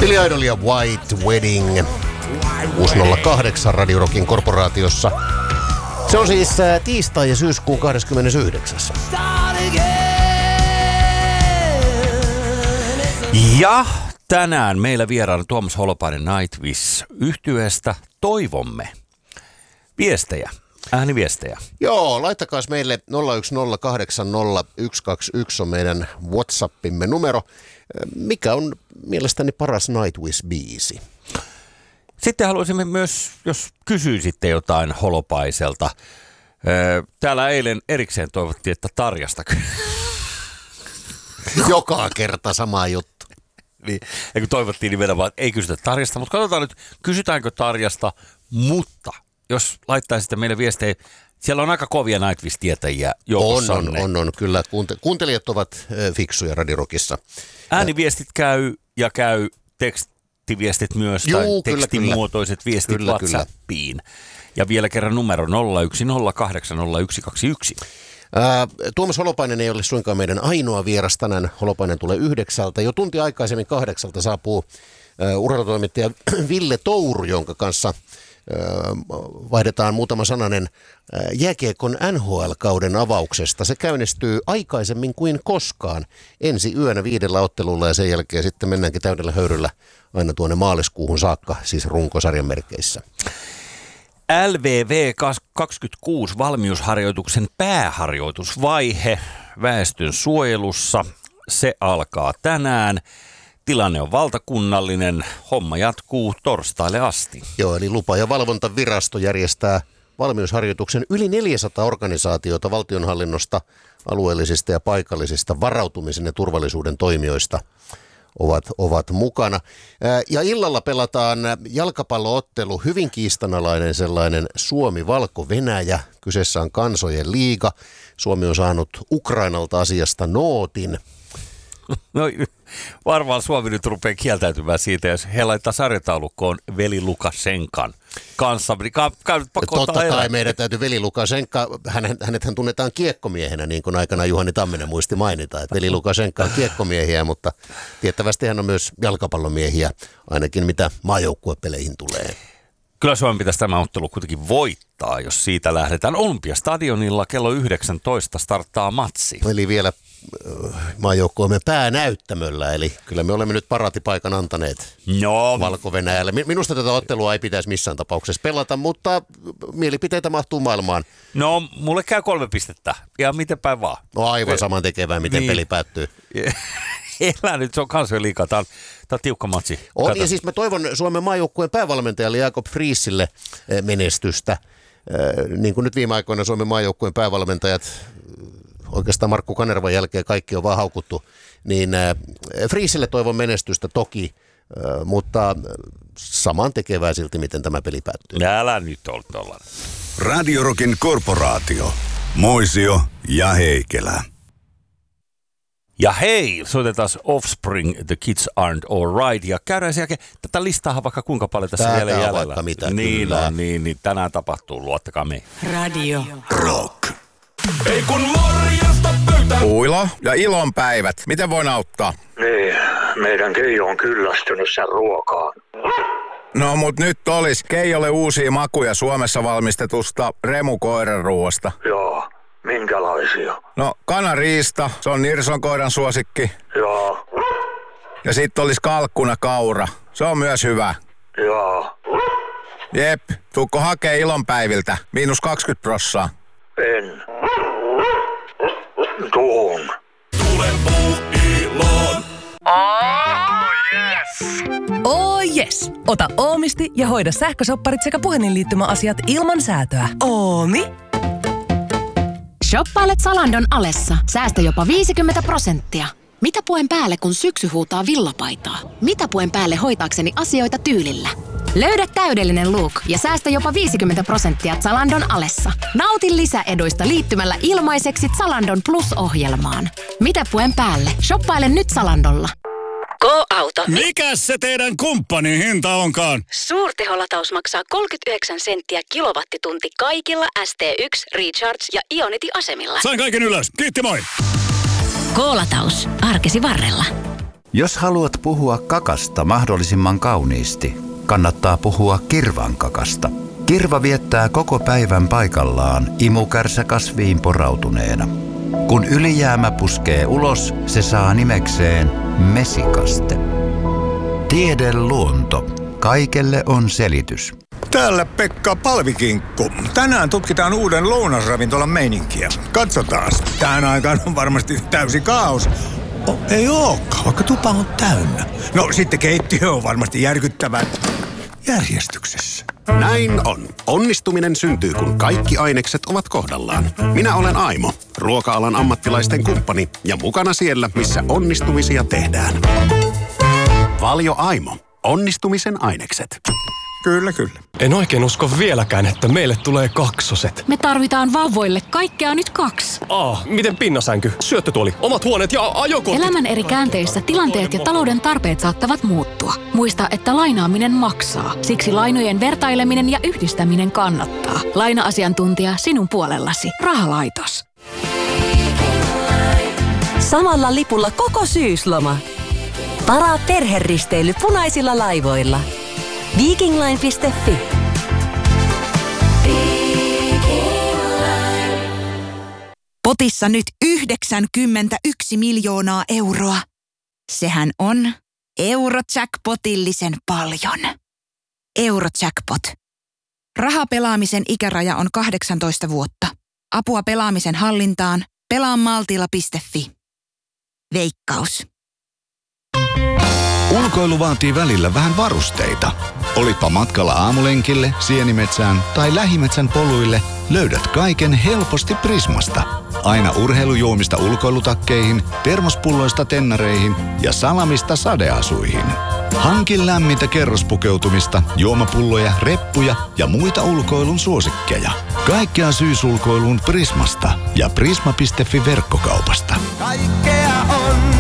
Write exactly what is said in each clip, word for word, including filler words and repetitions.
Billy Idol ja White Wedding. kuusi nolla kahdeksan Radio Rockin korporaatiossa. Se on siis ää, tiistai ja syyskuun kahdeskymmenesyhdeksäs. Ja tänään meillä vieraana Tuomas Holopainen Nightwish -yhtyeestä. Toivomme viestejä, ääniviestejä. Joo, laittakaa meille nolla yksi nolla kahdeksan nolla yksi kaksi yksi on meidän WhatsAppimme numero. Mikä on mielestäni paras Nightwish-biisi? Sitten haluaisimme myös, jos kysyisitte jotain Holopaiselta. Täällä eilen erikseen toivottiin, että Tarjasta. Joka kerta sama juttu. Niin, ja kun toivottiin nimenomaan, että ei kysytä Tarjasta, mutta katsotaan nyt, kysytäänkö Tarjasta, mutta jos laittaisitte meille viestejä, siellä on aika kovia Nightwish-tietäjiä joukossanne. On, on, on, on kyllä. Kuunt- kuuntelijat ovat fiksuja Radio Rockissa. Ääniviestit käy ja käy tekstiviestit myös, Juu, tai kyllä, tekstimuotoiset kyllä. viestit kyllä, WhatsAppiin. Kyllä. Ja vielä kerran numero nolla yksi nolla kahdeksan nolla yksi kaksi yksi. Ää, Tuomas Holopainen ei ole suinkaan meidän ainoa vieras tänään. Holopainen tulee yhdeksältä. Jo tunti aikaisemmin kahdeksalta saapuu ää, urheilutoimittaja Ville Touru, jonka kanssa ää, vaihdetaan muutama sananen ää, jääkiekon N H L-kauden avauksesta. Se käynnistyy aikaisemmin kuin koskaan ensi yönä viidellä ottelulla ja sen jälkeen sitten mennäänkin täydellä höyryllä aina tuonne maaliskuuhun saakka, siis runkosarjan merkeissä. L V V kaksikymmentäkuusi valmiusharjoituksen pääharjoitusvaihe väestön suojelussa. Se alkaa tänään. Tilanne on valtakunnallinen. Homma jatkuu torstaille asti. Joo, eli lupa- ja valvontavirasto järjestää valmiusharjoituksen yli neljäsataa organisaatiota valtionhallinnosta, alueellisista ja paikallisista varautumisen ja turvallisuuden toimijoista ovat, ovat mukana. Ja illalla pelataan jalkapalloottelu, hyvin kiistanalainen sellainen Suomi-Valko-Venäjä. Kyseessä on kansojen liiga. Suomi on saanut Ukrainalta asiasta nootin. No varmaan Suomi nyt rupeaa kieltäytymään siitä, jos he laittaa sarjataulukkoon veli Lukashenkan kanssa. Niin ka- ka- Totta kai elää. meidän täytyy veli Lukashenka, hänet, hänethän tunnetaan kiekkomiehenä, niin kuin aikanaan Juhani Tamminen muisti mainita, että veli Lukashenka on kiekkomiehiä, mutta tiettävästi hän on myös jalkapallomiehiä, ainakin mitä maajoukkuepeleihin tulee. Kyllä Suomen pitäisi tämä ottelu kuitenkin voittaa, jos siitä lähdetään. Olympiastadionilla kello yhdeksäntoista starttaa matsi. Eli vielä maajoukkueemme päänäyttämöllä, eli kyllä me olemme nyt paraatipaikan antaneet no. Valko-Venäjälle. Minusta tätä ottelua ei pitäisi missään tapauksessa pelata, mutta mielipiteitä mahtuu maailmaan. No, mulle käy kolme pistettä. Ja miten päin vaan. No aivan saman tekevää, miten niin. Peli päättyy. Elää nyt, se on kansojen liikaa. Tämä on, tämä on tiukka matsi. On, Kato. Ja siis mä toivon Suomen maajoukkueen päävalmentajalle Jakob Friisille menestystä. Niin kuin nyt viime aikoina Suomen maajoukkueen päävalmentajat, oikeastaan Markku Kanervan jälkeen kaikki on vaan haukuttu, niin Friisille toivon menestystä toki, mutta saman tekevää silti, miten tämä peli päättyy. Älä nyt ole tollainen. Radio Rockin korporaatio. Moisio ja Heikelä. Ja hei, soitetaan Offspring, The Kids Aren't Alright, ja käydään sen jälkeen, tätä listaa vaikka kuinka paljon tässä Tätä vielä jäljellä. vaikka mitä, niin, kyllä. on, niin, niin, tänään tapahtuu, luottakaa me. Radio Rock. Ei kun morjesta pöytä. Uilo ja ilonpäivät. Miten voin auttaa? Niin, meidän Keijo on kyllästynyt sen ruokaan. No mut nyt olis Keijolle uusia makuja Suomessa valmistetusta Remu koiranruoasta. Joo, minkälaisia? No kanariista, se on Nirson koiran suosikki. Joo, Ja sit olis kalkkuna kaura, se on myös hyvä. joo, Jep, tuukko hakee ilonpäiviltä, miinus kaksikymmentä prossaa. en. Tuun. Tule puuiloon. Oh yes! Ota Oomisti ja hoida sähkösopparit sekä puhelinliittymäasiat ilman säätöä. Oomi? Shoppailet Zalandon alessa. Säästä jopa viisikymmentä prosenttia. Mitä puen päälle, kun syksy huutaa villapaitaa? Mitä puen päälle hoitaakseni asioita tyylillä? Löydä täydellinen look ja säästä jopa viisikymmentä prosenttia Zalandon alessa. Nauti lisäeduista liittymällä ilmaiseksi Zalandon Plus-ohjelmaan. Mitä puen päälle? Shoppaile nyt Zalandolla. Go-auto. Mikäs se teidän kumppanin hinta onkaan? Suurteholataus maksaa kolmekymmentäyhdeksän senttiä kilowattitunti kaikilla S T yksi, Recharge ja Ionity-asemilla. Sain kaiken ylös. Kiitti, moi! Go-lataus. Arkesi varrella. Jos haluat puhua kakasta mahdollisimman kauniisti, kannattaa puhua kirvan kakasta. Kirva viettää koko päivän paikallaan imukärsä kasviin porautuneena. Kun ylijäämä puskee ulos, se saa nimekseen mesikaste. Tiede luonto. Kaikelle on selitys. Täällä Pekka Palvikinkku. Tänään tutkitaan uuden lounasravintolan meininkiä. Katsotaan. Tähän aikaan on varmasti täysi kaos. Oh, ei ookaan, vaikka tupa on täynnä. No sitten keittiö on varmasti järkyttävän järjestyksessä. Näin on. Onnistuminen syntyy, kun kaikki ainekset ovat kohdallaan. Minä olen Aimo, ruoka-alan ammattilaisten kumppani ja mukana siellä, missä onnistumisia tehdään. Valio Aimo. Onnistumisen ainekset. Kyllä, kyllä. En oikein usko vieläkään, että meille tulee kaksoset. Me tarvitaan vauvoille kaikkea nyt kaksi. Aa, miten pinnasänky, syöttötuoli, omat huoneet ja ajokortit? Elämän eri käänteissä tilanteet ja talouden tarpeet saattavat muuttua. Muista, että lainaaminen maksaa. Siksi lainojen vertaileminen ja yhdistäminen kannattaa. Laina-asiantuntija sinun puolellasi. Rahalaitos. Samalla lipulla koko syysloma. Varaa perheristeily punaisilla laivoilla. Vikingline piste fi. Potissa nyt yhdeksänkymmentäyksi miljoonaa euroa. Sehän on Eurojackpotillisen paljon. Eurojackpot. Rahapelaamisen ikäraja on kahdeksantoista vuotta. Apua pelaamisen hallintaan pelaamaltilla piste fi. Veikkaus. Ulkoilu vaatii välillä vähän varusteita. Olitpa matkalla aamulenkille, sienimetsään tai lähimetsän poluille, löydät kaiken helposti Prismasta. Aina urheilujuomista ulkoilutakkeihin, termospulloista tennareihin ja salamista sadeasuihin. Hankin lämmintä kerrospukeutumista, juomapulloja, reppuja ja muita ulkoilun suosikkeja. Kaikkea syysulkoiluun Prismasta ja prisma piste fi verkkokaupasta. Kaikkea on.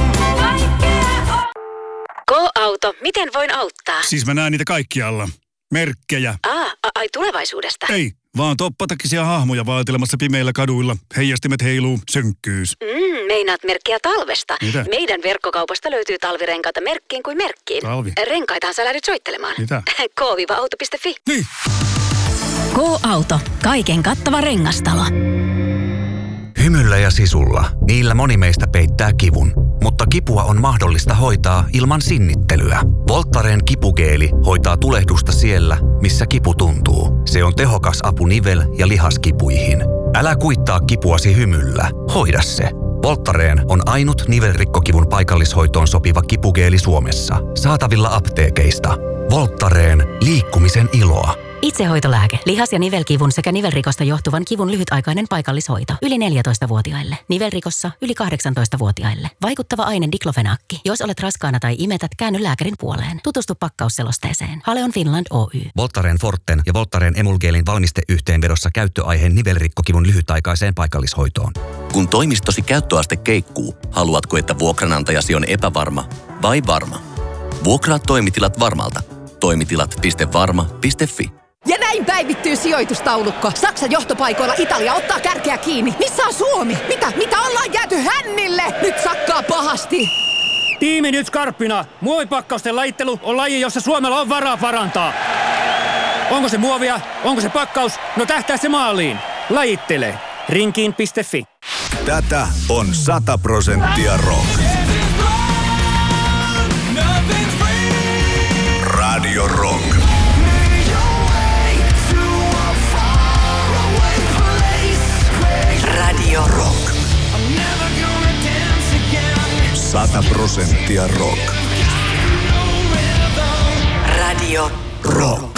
Go-auto, miten voin auttaa? Siis mä näen niitä kaikkialla. Merkkejä. Aa, ai tulevaisuudesta. Ei, vaan toppatakisia hahmoja vaeltelemassa pimeillä kaduilla. Heijastimet heiluu, sönkkyys. Mm, meinaat merkkiä talvesta. Mitä? Meidän verkkokaupasta löytyy talvirenkaita merkkiin kuin merkkiin. Talvi? Renkaitahan sä lähdet soittelemaan. Mitä? K auto piste fi. Niin. Go-auto. Kaiken kattava rengastalo. Hymyllä ja sisulla. Niillä moni meistä peittää kivun. Mutta kipua on mahdollista hoitaa ilman sinnittelyä. Voltaren kipugeeli hoitaa tulehdusta siellä, missä kipu tuntuu. Se on tehokas apu nivel- ja lihaskipuihin. Älä kuittaa kipuasi hymyllä. Hoida se. Voltaren on ainut nivelrikkokivun paikallishoitoon sopiva kipugeeli Suomessa. Saatavilla apteekeista. Voltaren. Liikkumisen iloa. Itsehoitolääke. Lihas- ja nivelkivun sekä nivelrikosta johtuvan kivun lyhytaikainen paikallishoito. Yli neljätoistavuotiaille. Nivelrikossa yli kahdeksantoistavuotiaille. Vaikuttava aine diklofenaakki. Jos olet raskaana tai imetät, käänny lääkärin puoleen. Tutustu pakkausselosteeseen. Haleon Finland Oy. Voltaren Forten ja Voltaren Emulgeelin valmisteyhteenvedossa käyttöaiheen nivelrikkokivun lyhytaikaiseen paikallishoitoon. Kun toimistosi käyttöaste keikkuu, haluatko, että vuokranantajasi on epävarma vai varma? Vuokraa toimitilat varmalta. toimitilat piste varma piste fi. Ja näin päivittyy sijoitustaulukko. Saksan johtopaikoilla Italia ottaa kärkeä kiinni. Missä on Suomi? Mitä? Mitä ollaan jääty hännille? Nyt sakkaa pahasti. Tiimi nyt skarppina. Muovipakkausten lajittelu on laji, jossa Suomella on varaa parantaa. Onko se muovia? Onko se pakkaus? No tähtää se maaliin. Lajittele. Rinkiin piste fi. Tätä on sata prosenttia rock. Radio Rock. Radio Rock. Sata prosenttia rock. Radio Rock.